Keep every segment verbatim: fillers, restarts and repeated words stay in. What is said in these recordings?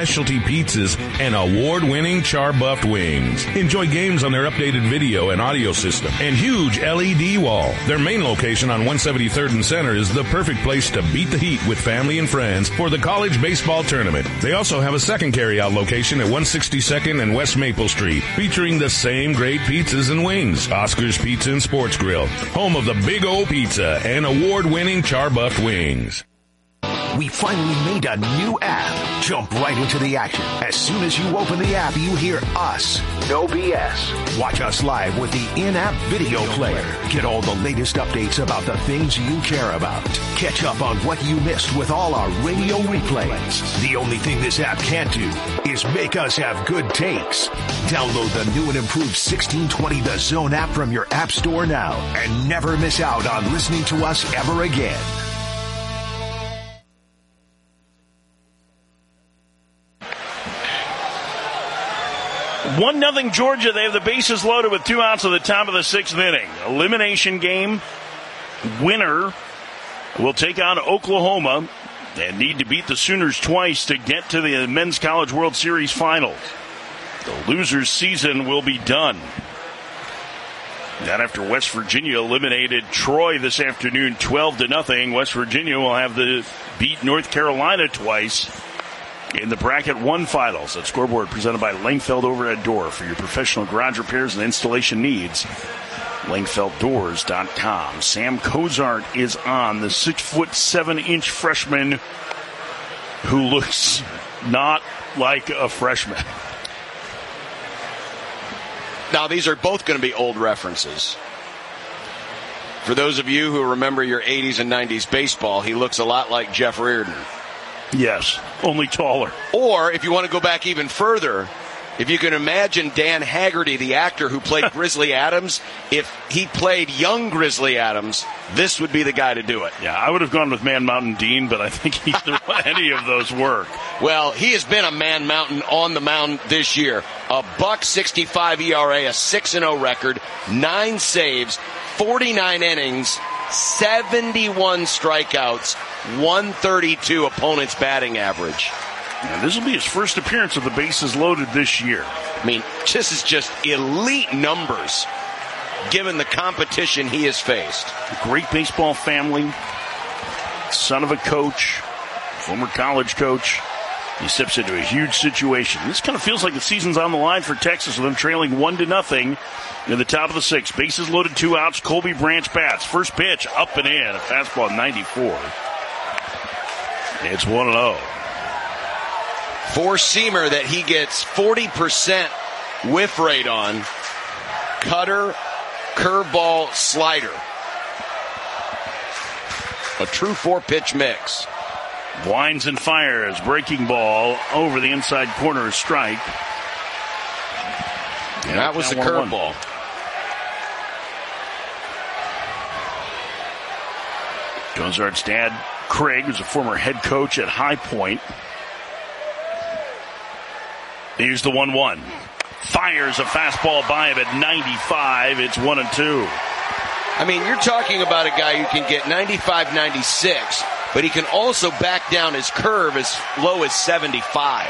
specialty pizzas, and award-winning char-buffed wings. Enjoy games on their updated video and audio system and huge L E D wall. Their main location on one seventy-third and Center is the perfect place to beat the heat with family and friends for the college baseball tournament. They also have a second carry-out location at one sixty-second and West Maple Street, featuring the same great pizzas and wings. Oscar's Pizza and Sports Grill, home of the Big O Pizza and award-winning char-buffed wings. We finally made a new app. Jump right into the action. As soon as you open the app, you hear us. No B S. Watch us live with the in-app video player. Get all the latest updates about the things you care about. Catch up on what you missed with all our radio replays. The only thing this app can't do is make us have good takes. Download the new and improved sixteen twenty The Zone app from your app store now and never miss out on listening to us ever again. One nothing Georgia. They have the bases loaded with two outs at the top of the sixth inning. Elimination game. Winner will take on Oklahoma and need to beat the Sooners twice to get to the Men's College World Series Finals. The loser's season will be done. That after West Virginia eliminated Troy this afternoon twelve to nothing. West Virginia will have to beat North Carolina twice in the Bracket one finals. That scoreboard presented by Langfeld Overhead Door for your professional garage repairs and installation needs. Langfeld Doors dot com. Sam Cozart is on, the six foot seven inch freshman who looks not like a freshman. Now, these are both going to be old references. For those of you who remember your eighties and nineties baseball, he looks a lot like Jeff Reardon. Yes, only taller. Or, if you want to go back even further, if you can imagine Dan Haggerty, the actor who played Grizzly Adams, if he played young Grizzly Adams, this would be the guy to do it. Yeah, I would have gone with Man Mountain Dean, but I think either any of those work. Well, he has been a Man Mountain on the mound this year. A buck sixty-five E R A, a six and oh record, nine saves, forty-nine innings, seventy-one strikeouts, one thirty-two opponent's batting average. And this will be his first appearance with the bases loaded this year. I mean, this is just elite numbers given the competition he has faced. Great baseball family, son of a coach, former college coach. He steps into a huge situation. This kind of feels like the season's on the line for Texas with them trailing one to nothing in the top of the sixth. Bases loaded, two outs. Colby Branch bats. First pitch up and in. A fastball ninety-four. It's one and oh. Four-seamer that he gets forty percent whiff rate on. Cutter, curveball, slider. A true four-pitch mix. Winds and fires. Breaking ball over the inside corner. Strike. And that was the curveball. Cozart's dad, Craig, was a former head coach at High Point. Here's the one one. Fires a fastball by him at ninety-five. It's one and two. I mean, you're talking about a guy who can get ninety-five, ninety-six, but he can also back down his curve as low as seventy-five.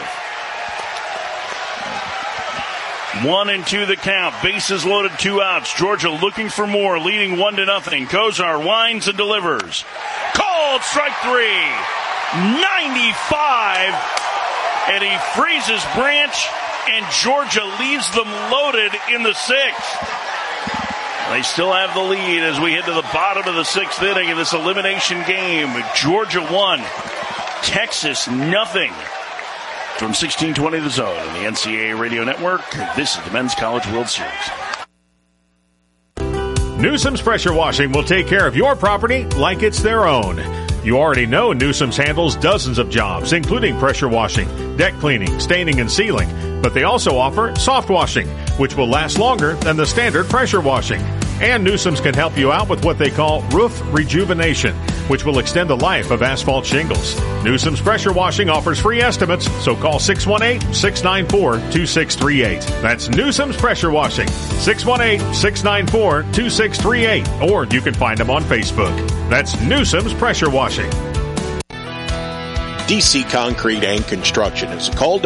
One and two the count. Bases loaded, two outs. Georgia looking for more, leading one to nothing. Cozart winds and delivers. Called strike three. ninety-five. And he freezes Branch, and Georgia leaves them loaded in the sixth. They still have the lead as we head to the bottom of the sixth inning in this elimination game. Georgia one, Texas nothing. From sixteen twenty The Zone on the N C double A Radio Network, this is the Men's College World Series. Newsom's Pressure Washing will take care of your property like it's their own. You already know Newsom's handles dozens of jobs, including pressure washing, deck cleaning, staining, and sealing. But they also offer soft washing, which will last longer than the standard pressure washing. And Newsom's can help you out with what they call roof rejuvenation, which will extend the life of asphalt shingles. Newsom's Pressure Washing offers free estimates, so call six one eight, six nine four, two six three eight. That's Newsom's Pressure Washing, six one eight, six nine four, two six three eight. Or you can find them on Facebook. That's Newsom's Pressure Washing. D C Concrete and Construction is called